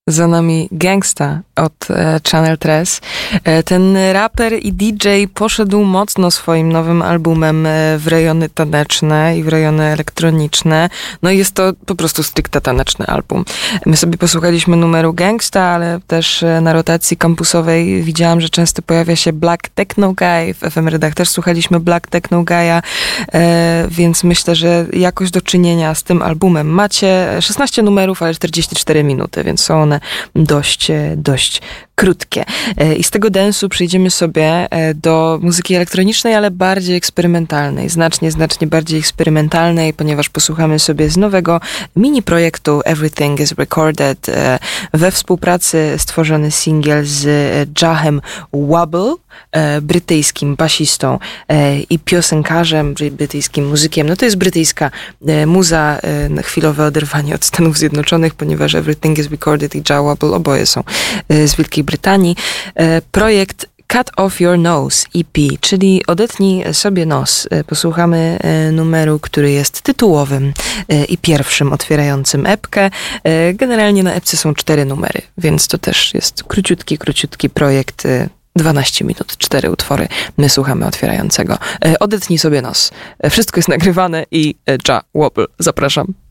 Za nami Gangsta od Channel Tres. Ten raper i DJ poszedł mocno swoim nowym albumem w rejony taneczne i w rejony elektroniczne. No i jest to po prostu stricte taneczny album. My sobie posłuchaliśmy numeru Gangsta, ale też na rotacji kampusowej widziałam, że często pojawia się Black Techno Guy. W efemerydach też słuchaliśmy Black Techno Guy'a, więc myślę, że jakoś do czynienia z tym albumem macie. 16 numerów, ale 44 minuty, więc są one dość krótkie. I z tego dance'u przejdziemy sobie do muzyki elektronicznej, ale bardziej eksperymentalnej. Znacznie bardziej eksperymentalnej, ponieważ posłuchamy sobie z nowego mini projektu Everything is Recorded. We współpracy stworzony singiel z Jahem Wobble, brytyjskim basistą i piosenkarzem, brytyjskim muzykiem. No to jest brytyjska muza, chwilowe oderwanie od Stanów Zjednoczonych, ponieważ Everything is Recorded i Jah Wobble oboje są z Wielkiej Brytanii. Projekt Cut Off Your Nose EP, czyli odetnij sobie nos. Posłuchamy numeru, który jest tytułowym i pierwszym otwierającym epkę. Generalnie na epce są 4 numery, więc to też jest króciutki projekt. 12 minut, 4 utwory. My słuchamy otwierającego. Odetnij sobie nos. Wszystko jest nagrywane i Jah Wobble. Zapraszam.